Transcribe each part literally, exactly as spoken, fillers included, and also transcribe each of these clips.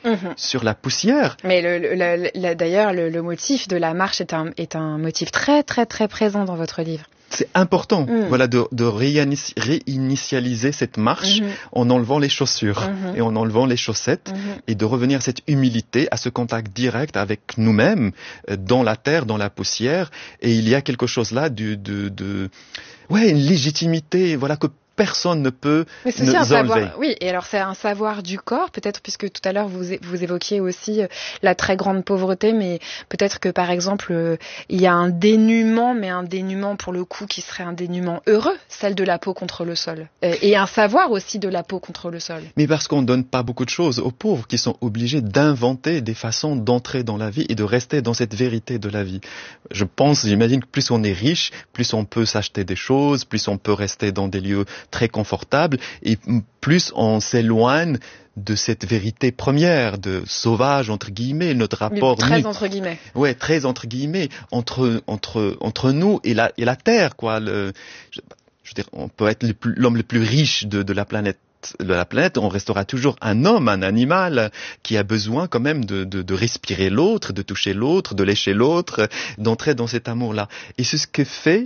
mmh. sur la poussière. Mais le, le, la, la, d'ailleurs, le, le motif de la marche est un, est un motif très, très, très présent dans votre livre. C'est important, mmh. voilà, de, de réinici- réinitialiser cette marche mmh. en enlevant les chaussures mmh. et en enlevant les chaussettes mmh. et de revenir à cette humilité, à ce contact direct avec nous-mêmes, dans la terre, dans la poussière. Et il y a quelque chose là de, de, de ouais, une légitimité, voilà, que personne ne peut Mais c'est nous aussi un enlever. Savoir, oui, et alors c'est un savoir du corps, peut-être, puisque tout à l'heure vous, vous évoquiez aussi la très grande pauvreté, mais peut-être que par exemple, euh, il y a un dénuement, mais un dénuement pour le coup qui serait un dénuement heureux, celle de la peau contre le sol. Euh, et un savoir aussi de la peau contre le sol. Mais parce qu'on ne donne pas beaucoup de choses aux pauvres qui sont obligés d'inventer des façons d'entrer dans la vie et de rester dans cette vérité de la vie. Je pense, j'imagine que plus on est riche, plus on peut s'acheter des choses, plus on peut rester dans des lieux très confortable et plus on s'éloigne de cette vérité première, de sauvage entre guillemets, notre rapport Mais très nu. entre guillemets. Ouais, très entre guillemets entre entre entre nous et la et la terre quoi. Le, je, je veux dire, on peut être le plus, l'homme le plus riche de de la planète. de la planète, on restera toujours un homme, un animal qui a besoin quand même de, de, de respirer l'autre, de toucher l'autre, de lécher l'autre, d'entrer dans cet amour-là. Et c'est ce que fait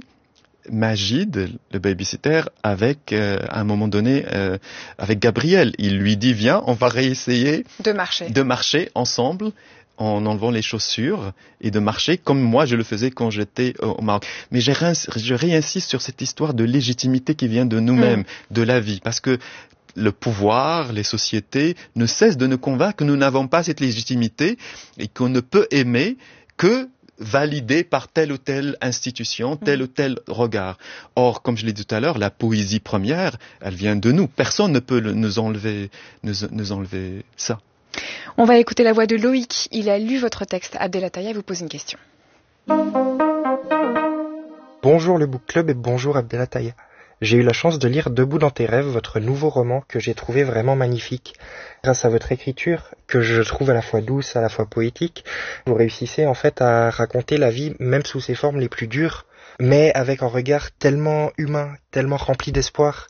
Majid, le babysitter, avec, euh, à un moment donné, euh, avec Gabriel. Il lui dit, viens, on va réessayer de marcher, de marcher ensemble en enlevant les chaussures et de marcher comme moi je le faisais quand j'étais au Maroc. Mais je, réins- je réinsiste sur cette histoire de légitimité qui vient de nous-mêmes, mmh. de la vie, parce que le pouvoir, les sociétés ne cessent de nous convaincre que nous n'avons pas cette légitimité et qu'on ne peut aimer que validé par telle ou telle institution, tel mmh. ou tel regard. Or, comme je l'ai dit tout à l'heure, la poésie première, elle vient de nous. Personne ne peut le, nous enlever, nous, nous enlever ça. On va écouter la voix de Loïc. Il a lu votre texte. Abdelataya vous pose une question. Bonjour le Book Club et bonjour Abdelataya. J'ai eu la chance de lire Debout dans tes rêves, votre nouveau roman que j'ai trouvé vraiment magnifique. Grâce à votre écriture, que je trouve à la fois douce, à la fois poétique, vous réussissez en fait à raconter la vie même sous ses formes les plus dures, mais avec un regard tellement humain, tellement rempli d'espoir,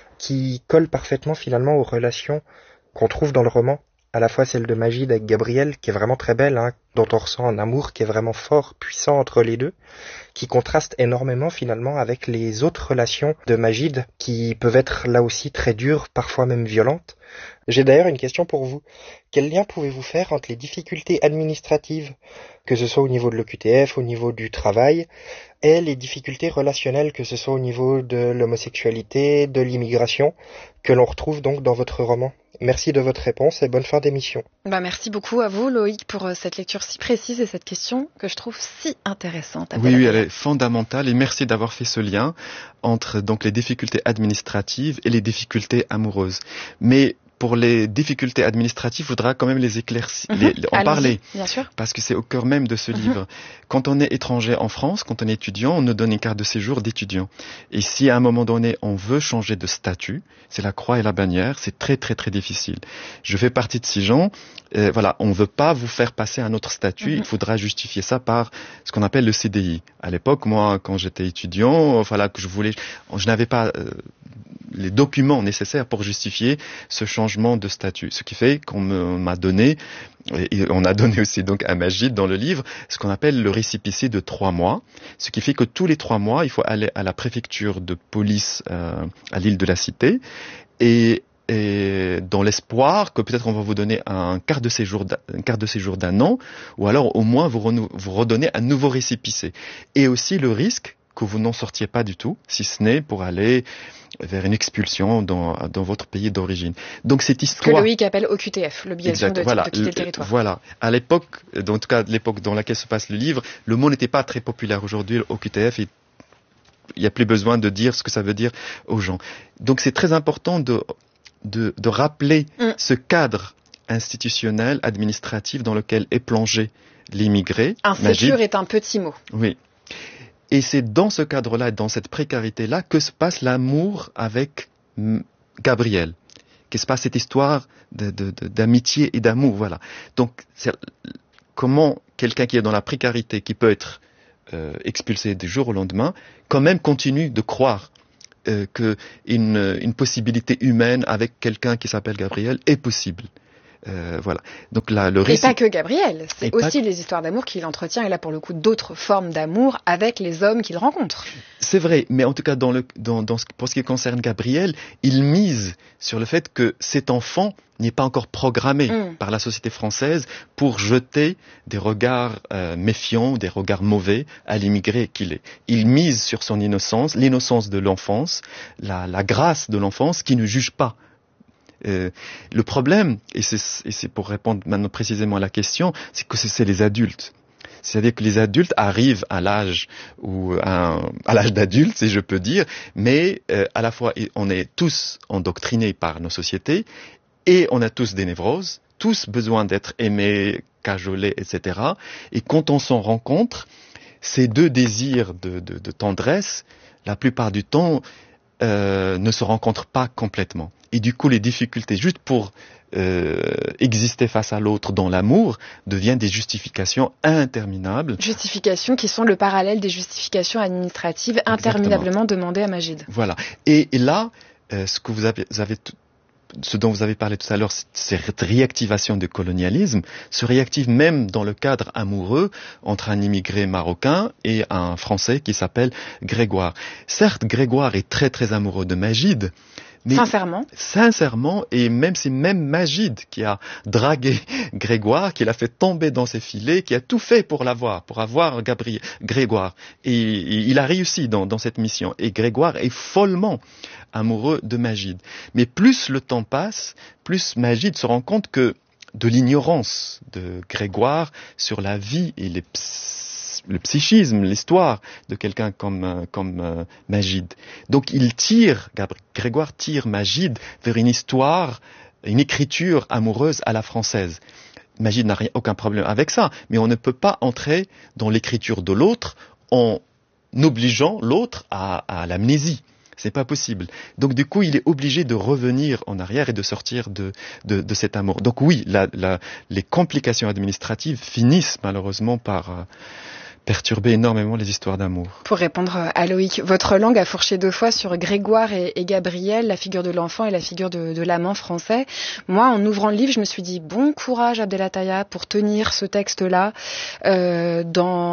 qui colle parfaitement finalement aux relations qu'on trouve dans le roman. À la fois celle de Majid avec Gabriel, qui est vraiment très belle, hein, dont on ressent un amour qui est vraiment fort, puissant entre les deux, qui contraste énormément finalement avec les autres relations de Majid, qui peuvent être là aussi très dures, parfois même violentes. J'ai d'ailleurs une question pour vous. Quel lien pouvez-vous faire entre les difficultés administratives, que ce soit au niveau de l'O Q T F, au niveau du travail, et les difficultés relationnelles, que ce soit au niveau de l'homosexualité, de l'immigration, que l'on retrouve donc dans votre roman? Merci de votre réponse et bonne fin d'émission. Bah merci beaucoup à vous Loïc pour cette lecture si précise et cette question que je trouve si intéressante. Oui, oui, elle est fondamentale et merci d'avoir fait ce lien entre donc les difficultés administratives et les difficultés amoureuses. Mais pour les difficultés administratives, il faudra quand même les éclaircir, mmh, les, en parler, bien sûr. Parce que c'est au cœur même de ce mmh. livre. Quand on est étranger en France, quand on est étudiant, on nous donne une carte de séjour d'étudiant. Et si à un moment donné, on veut changer de statut, c'est la croix et la bannière, c'est très très très difficile. Je fais partie de ces gens, euh, voilà, on ne veut pas vous faire passer un autre statut, mmh. il faudra justifier ça par ce qu'on appelle le C D I. À l'époque, moi, quand j'étais étudiant, voilà, que je voulais, je n'avais pas euh, les documents nécessaires pour justifier ce changement de statut. Ce qui fait qu'on me, m'a donné, et on a donné aussi donc à Majid dans le livre, ce qu'on appelle le récépissé de trois mois. Ce qui fait que tous les trois mois, il faut aller à la préfecture de police euh, à l'île de la Cité et et dans l'espoir que peut-être on va vous donner un quart de séjour, un quart de séjour d'un an, ou alors au moins vous, renou- vous redonner un nouveau récépissé. Et aussi le risque que vous n'en sortiez pas du tout, si ce n'est pour aller vers une expulsion dans, dans votre pays d'origine. Donc cette histoire... Ce que Loïc appelle O Q T F, l'obligation exact, de, voilà, de quitter le territoire. Voilà. À l'époque, en tout cas l'époque dans laquelle se passe le livre, le mot n'était pas très populaire. Aujourd'hui, le O Q T F, il n'y a plus besoin de dire ce que ça veut dire aux gens. Donc c'est très important de... De, de rappeler mm. ce cadre institutionnel, administratif dans lequel est plongé l'immigré. Insécure est un petit mot. Oui. Et c'est dans ce cadre-là, dans cette précarité-là, que se passe l'amour avec Gabriel. Que se passe cette histoire de, de, de, d'amitié et d'amour, voilà. Donc, c'est, comment quelqu'un qui est dans la précarité, qui peut être euh, expulsé du jour au lendemain, quand même continue de croire Euh, que une, une possibilité humaine avec quelqu'un qui s'appelle Gabriel est possible. Euh, voilà. Donc là, le récit... Et pas que Gabriel, c'est Et aussi pas... les histoires d'amour qu'il entretient, et là pour le coup d'autres formes d'amour avec les hommes qu'il rencontre. C'est vrai, mais en tout cas dans le, dans, dans ce, pour ce qui concerne Gabriel, il mise sur le fait que cet enfant n'est pas encore programmé mmh. par la société française pour jeter des regards euh, méfiants, des regards mauvais à l'immigré qu'il est. Il mise sur son innocence, l'innocence de l'enfance, la, la grâce de l'enfance qui ne juge pas. Euh, le problème, et c'est, et c'est pour répondre maintenant précisément à la question, c'est que c'est les adultes. C'est-à-dire que les adultes arrivent à l'âge ou à, à l'âge d'adulte, si je peux dire, mais euh, à la fois on est tous endoctrinés par nos sociétés et on a tous des névroses, tous besoin d'être aimés, cajolés, et cetera. Et quand on s'en rencontre, ces deux désirs de, de, de tendresse, la plupart du temps, euh, ne se rencontrent pas complètement. Et du coup, les difficultés, juste pour euh, exister face à l'autre dans l'amour, deviennent des justifications interminables. Justifications qui sont le parallèle des justifications administratives Exactement. Interminablement demandées à Magid. Voilà. Et, et là, euh, ce que vous avez, vous avez t- ce dont vous avez parlé tout à l'heure, cette réactivation du colonialisme, se réactive même dans le cadre amoureux entre un immigré marocain et un Français qui s'appelle Grégoire. Certes, Grégoire est très très amoureux de Magid, mais sincèrement Sincèrement, et même c'est même Magid qui a dragué Grégoire, qui l'a fait tomber dans ses filets, qui a tout fait pour l'avoir, pour avoir Gabriel, Grégoire. Et, et il a réussi dans, dans cette mission. Et Grégoire est follement amoureux de Magid. Mais plus le temps passe, plus Magid se rend compte que de l'ignorance de Grégoire sur la vie et les ps- le psychisme, l'histoire de quelqu'un comme, comme euh, Magid. Donc il tire, Grégoire tire Magid vers une histoire, une écriture amoureuse à la française. Magid n'a rien, aucun problème avec ça, mais on ne peut pas entrer dans l'écriture de l'autre en obligeant l'autre à, à l'amnésie. C'est pas possible. Donc du coup, il est obligé de revenir en arrière et de sortir de, de, de cet amour. Donc oui, la, la, les complications administratives finissent malheureusement par... Euh, perturber énormément les histoires d'amour. Pour répondre à Loïc, votre langue a fourché deux fois sur Grégoire et, et Gabriel, la figure de l'enfant et la figure de, de l'amant français. Moi, en ouvrant le livre, je me suis dit, bon courage Abdelataya pour tenir ce texte-là euh,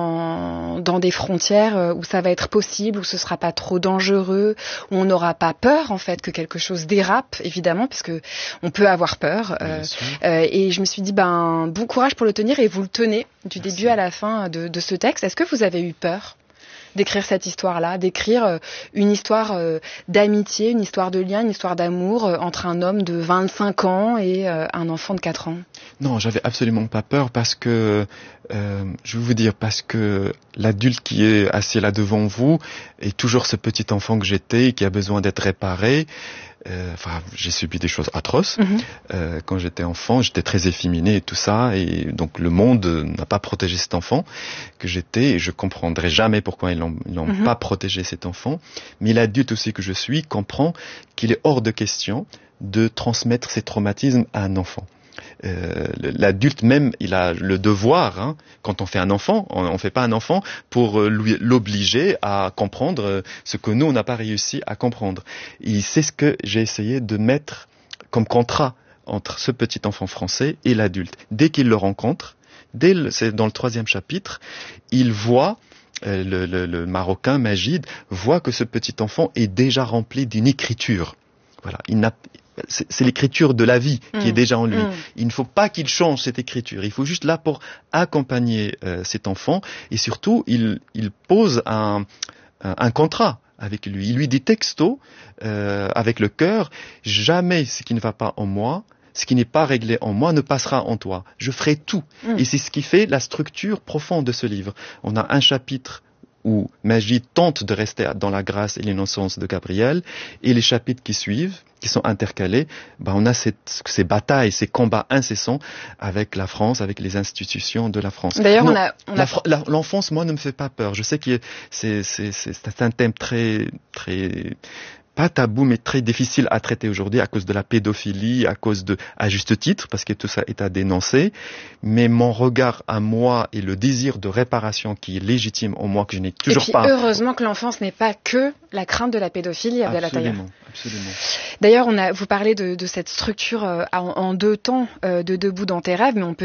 dans, dans des frontières où ça va être possible, où ce sera pas trop dangereux, où on n'aura pas peur en fait que quelque chose dérape, évidemment, puisque on peut avoir peur. Euh, euh, et je me suis dit, ben bon courage pour le tenir, et vous le tenez du Merci. Début à la fin de, de ce texte. Est-ce que vous avez eu peur d'écrire cette histoire-là, d'écrire une histoire d'amitié, une histoire de lien, une histoire d'amour entre un homme de vingt-cinq ans et un enfant de quatre ans? Non, j'avais absolument pas peur parce que, euh, je vais vous dire, parce que l'adulte qui est assis là devant vous est toujours ce petit enfant que j'étais et qui a besoin d'être réparé. Euh, enfin, j'ai subi des choses atroces. Mm-hmm. Euh, quand j'étais enfant, j'étais très efféminé et tout ça, et donc le monde n'a pas protégé cet enfant que j'étais, et je comprendrai jamais pourquoi ils n'ont, ils n'ont mm-hmm. pas protégé cet enfant. Mais l'adulte aussi que je suis comprend qu'il est hors de question de transmettre ces traumatismes à un enfant. Euh, l'adulte même, il a le devoir, hein, quand on fait un enfant, on ne fait pas un enfant pour lui, l'obliger à comprendre ce que nous, on n'a pas réussi à comprendre. Et c'est ce que j'ai essayé de mettre comme contrat entre ce petit enfant français et l'adulte. Dès qu'il le rencontre, dès le, c'est dans le troisième chapitre, il voit, euh, le, le, le Marocain Magid voit que ce petit enfant est déjà rempli d'une écriture. Voilà, il n'a C'est, c'est l'écriture de la vie qui mmh. est déjà en lui. Mmh. Il ne faut pas qu'il change cette écriture. Il faut juste là pour accompagner euh, cet enfant, et surtout il, il pose un, un, un contrat avec lui. Il lui dit texto, euh, avec le cœur, jamais ce qui ne va pas en moi, ce qui n'est pas réglé en moi ne passera en toi. Je ferai tout. Mmh. Et c'est ce qui fait la structure profonde de ce livre. On a un chapitre où Magid tente de rester dans la grâce et l'innocence de Gabriel, et les chapitres qui suivent, qui sont intercalés, ben on a cette, ces batailles, ces combats incessants avec la France, avec les institutions de la France. D'ailleurs, non, on a, on a... La, la, l'enfance, moi, ne me fait pas peur. Je sais que c'est, c'est, c'est, c'est un thème très, très pas tabou, mais très difficile à traiter aujourd'hui à cause de la pédophilie, à cause de, à juste titre, parce que tout ça est à dénoncer. Mais mon regard à moi et le désir de réparation qui est légitime en moi, que je n'ai toujours et puis, pas. Heureusement que l'enfance n'est pas que la crainte de la pédophilie, Abdelataya. Absolument, absolument. D'ailleurs, on a, vous parlez de, de cette structure euh, en, en deux temps euh, de Debout dans tes rêves, mais on peut